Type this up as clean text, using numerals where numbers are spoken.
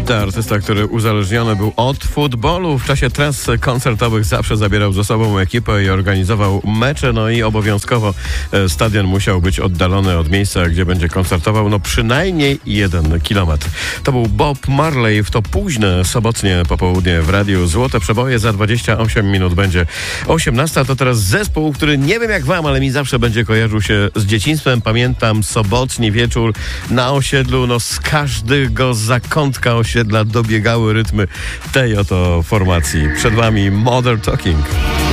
To artysta, który uzależniony był od futbolu. W czasie tras koncertowych zawsze zabierał ze sobą ekipę i organizował mecze, no i obowiązkowo stadion musiał być oddalony od miejsca, gdzie będzie koncertował, no przynajmniej 1 kilometr. To był Bob Marley w to późne sobotnie popołudnie w radiu. Złote przeboje za 28 minut będzie 18. To teraz zespół, który nie wiem jak wam, ale mi zawsze będzie kojarzył się z dzieciństwem. Pamiętam sobotni wieczór na osiedlu, no z każdego zakątka osiedla dobiegały rytmy tej oto formacji. Przed wami Modern Talking.